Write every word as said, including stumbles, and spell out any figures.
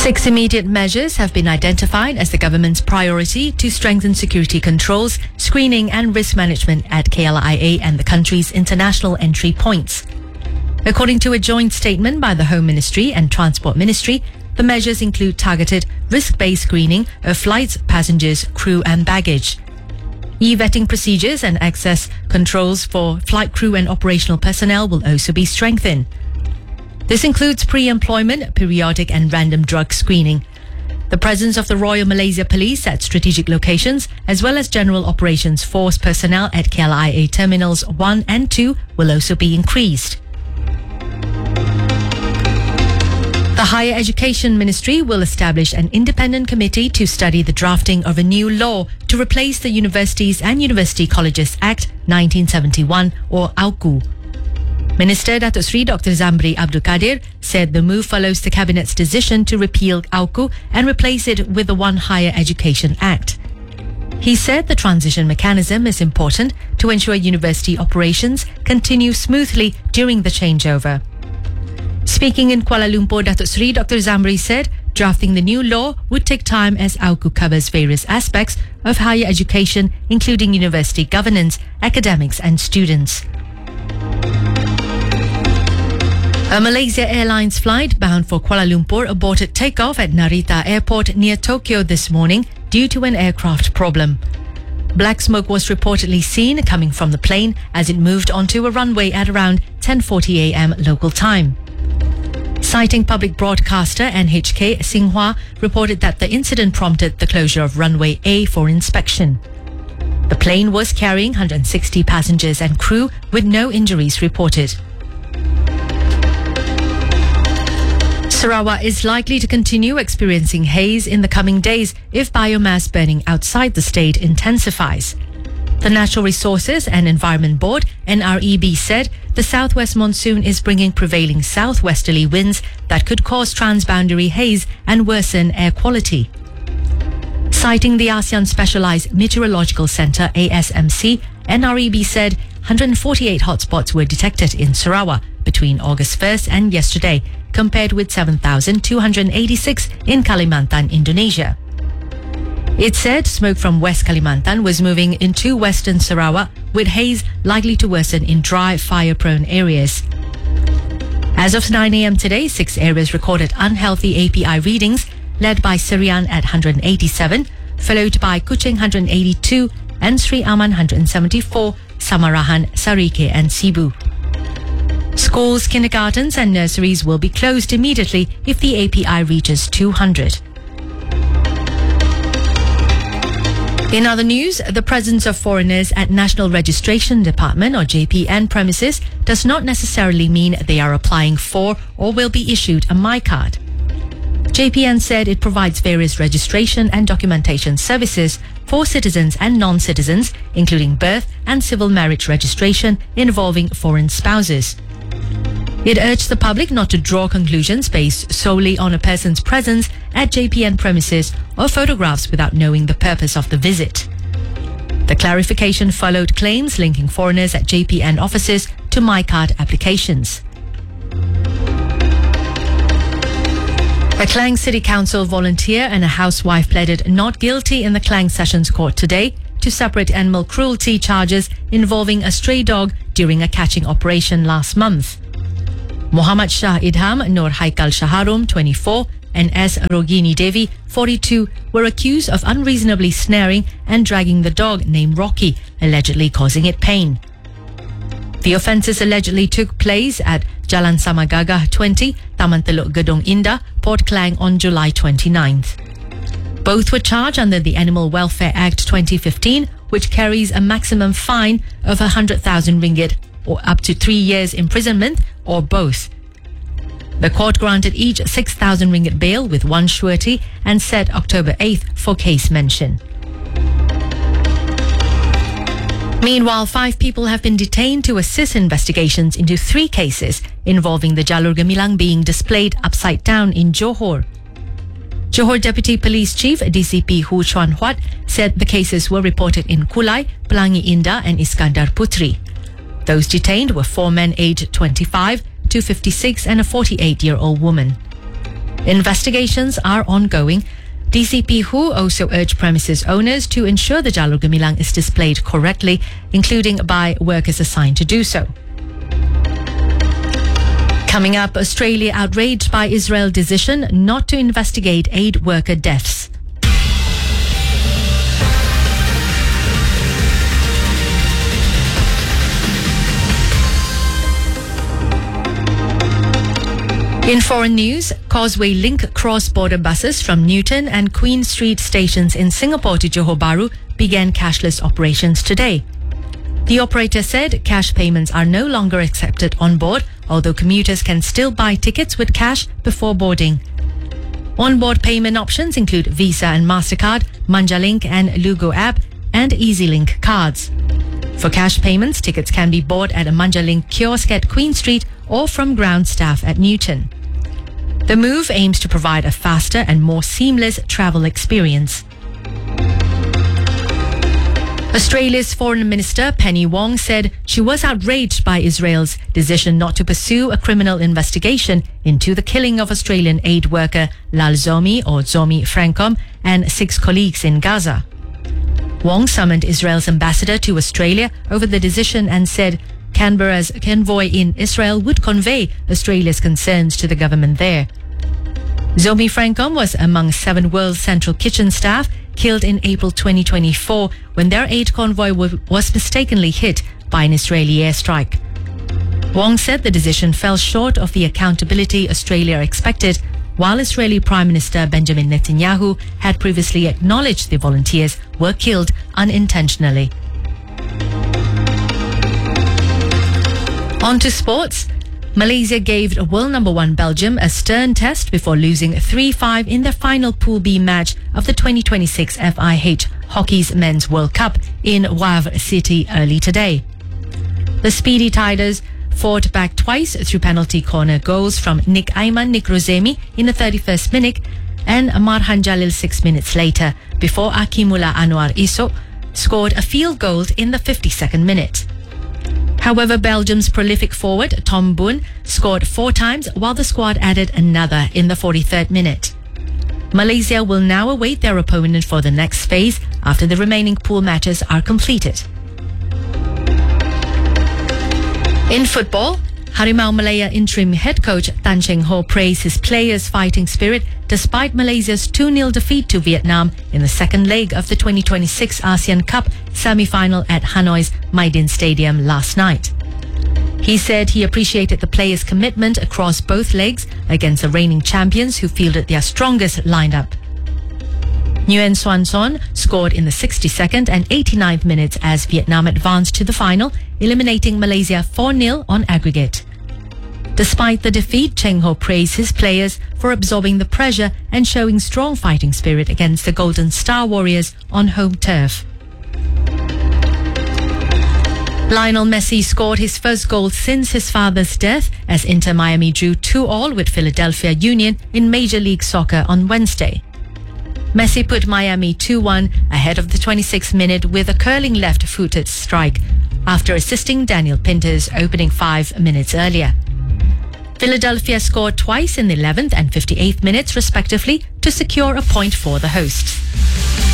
Six immediate measures have been identified as the government's priority to strengthen security controls, screening and risk management at K L I A and the country's international entry points. According to a joint statement by the Home Ministry and Transport Ministry, the measures include targeted risk-based screening of flights, passengers, crew and baggage. E-vetting procedures and access controls for flight crew and operational personnel will also be strengthened. This includes pre-employment, periodic and random drug screening. The presence of the Royal Malaysia Police at strategic locations, as well as General Operations Force personnel at K L I A Terminals one and two will also be increased. The Higher Education Ministry will establish an independent committee to study the drafting of a new law to replace the Universities and University Colleges Act nineteen seventy-one, or A U C U. Minister Datuk Seri Doctor Zambri Abdul Kadir said the move follows the Cabinet's decision to repeal A U C U and replace it with the One Higher Education Act. He said the transition mechanism is important to ensure university operations continue smoothly during the changeover. Speaking in Kuala Lumpur, Datuk Seri Doctor Zambri said drafting the new law would take time as A U C U covers various aspects of higher education, including university governance, academics and students. A Malaysia Airlines flight bound for Kuala Lumpur aborted takeoff at Narita Airport near Tokyo this morning due to an aircraft problem. Black smoke was reportedly seen coming from the plane as it moved onto a runway at around ten forty a m local time. Citing public broadcaster N H K, Xinhua reported that the incident prompted the closure of runway A for inspection. The plane was carrying one hundred sixty passengers and crew with no injuries reported. Sarawak is likely to continue experiencing haze in the coming days if biomass burning outside the state intensifies. The Natural Resources and Environment Board, N R E B, said the southwest monsoon is bringing prevailing southwesterly winds that could cause transboundary haze and worsen air quality. Citing the ASEAN Specialized Meteorological Centre, A S M C, N R E B said one hundred forty-eight hotspots were detected in Sarawak between August first and yesterday, compared with seven thousand two hundred eighty-six in Kalimantan, Indonesia. It said smoke from West Kalimantan was moving into western Sarawak, with haze likely to worsen in dry, fire-prone areas. As of nine a m today, six areas recorded unhealthy A P I readings, led by Serian at one hundred eighty-seven, followed by Kuching one hundred eighty-two, and Sri Aman one hundred seventy-four, Samarahan, Sarike and Cebu. Schools, kindergartens and nurseries will be closed immediately if the A P I reaches two hundred. In other news, the presence of foreigners at National Registration Department or J P N premises does not necessarily mean they are applying for or will be issued a MyCard. J P N said it provides various registration and documentation services for citizens and non-citizens, including birth and civil marriage registration involving foreign spouses. It urged the public not to draw conclusions based solely on a person's presence at J P N premises or photographs without knowing the purpose of the visit. The clarification followed claims linking foreigners at J P N offices to MyCard applications. A Klang City Council volunteer and a housewife pleaded not guilty in the Klang Sessions Court today to separate animal cruelty charges involving a stray dog during a catching operation last month. Muhammad Shah Idham, Nur Haikal Shaharum, twenty-four, and S. Rogini Devi, forty-two, were accused of unreasonably snaring and dragging the dog named Rocky, allegedly causing it pain. The offences allegedly took place at Jalan Samagaga twenty, Taman Teluk Gedong Indah, Port Klang on July twenty-ninth. Both were charged under the Animal Welfare Act twenty fifteen, which carries a maximum fine of one hundred thousand ringgit or up to three years imprisonment, or both. The court granted each six thousand ringgit bail with one surety and set October eighth for case mention. Meanwhile, five people have been detained to assist investigations into three cases involving the Jalur Gemilang being displayed upside down in Johor. Johor Deputy Police Chief D C P Hu Chuan Huat said the cases were reported in Kulai, Pelangi Indah and Iskandar Putri. Those detained were four men aged twenty-five to fifty-six and a forty-eight-year-old woman. Investigations are ongoing. D C P Hu also urged premises owners to ensure the Jalur Gemilang is displayed correctly, including by workers assigned to do so. Coming up, Australia outraged by Israel's decision not to investigate aid worker deaths. In foreign news, Causeway Link cross-border buses from Newton and Queen Street stations in Singapore to Johor Bahru began cashless operations today. The operator said cash payments are no longer accepted on board, although commuters can still buy tickets with cash before boarding. On-board payment options include Visa and MasterCard, Manjalink and Lugo app, and EasyLink cards. For cash payments, tickets can be bought at a Manjalink kiosk at Queen Street or from ground staff at Newton. The move aims to provide a faster and more seamless travel experience. Australia's Foreign Minister Penny Wong said she was outraged by Israel's decision not to pursue a criminal investigation into the killing of Australian aid worker Lal Zomi or Zomi Frankom and six colleagues in Gaza. Wong summoned Israel's ambassador to Australia over the decision and said Canberra's convoy in Israel would convey Australia's concerns to the government there. Zomi Frankom was among seven World Central Kitchen staff killed in April twenty twenty-four when their aid convoy w- was mistakenly hit by an Israeli airstrike. Wong said the decision fell short of the accountability Australia expected, while Israeli Prime Minister Benjamin Netanyahu had previously acknowledged the volunteers were killed unintentionally. On to sports. Malaysia gave world number one Belgium a stern test before losing three five in their final Pool B match of the twenty twenty-six F I H Hockey's Men's World Cup in Wavre City early today. The Speedy Tiders fought back twice through penalty corner goals from Nick Aiman Nick Rosemi in the thirty-first minute and Marhan Jalil six minutes later before Akimullah Anwar Iso scored a field goal in the fifty-second minute. However, Belgium's prolific forward Tom Boon scored four times while the squad added another in the forty-third minute. Malaysia will now await their opponent for the next phase after the remaining pool matches are completed. In football, Harimau Malaya interim head coach Tan Cheng Ho praised his players' fighting spirit despite Malaysia's two nil defeat to Vietnam in the second leg of the twenty twenty-six ASEAN Cup semi-final at Hanoi's My Dinh Stadium last night. He said he appreciated the players' commitment across both legs against the reigning champions who fielded their strongest lineup. Nguyen Xuan Son scored in the sixty-second and eighty-ninth minutes as Vietnam advanced to the final, eliminating Malaysia four nil on aggregate. Despite the defeat, Cheng Ho praised his players for absorbing the pressure and showing strong fighting spirit against the Golden Star Warriors on home turf. Lionel Messi scored his first goal since his father's death as Inter Miami drew two all with Philadelphia Union in Major League Soccer on Wednesday. Messi put Miami two one ahead of the twenty-sixth minute with a curling left-footed strike after assisting Daniel Pintos opening five minutes earlier. Philadelphia scored twice in the eleventh and fifty-eighth minutes respectively to secure a point for the hosts.